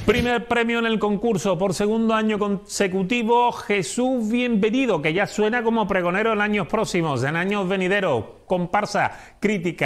Primer premio en el concurso por segundo año consecutivo, Jesús Bienvenido, que ya suena como pregonero en años próximos, en años venideros, comparsa, crítica.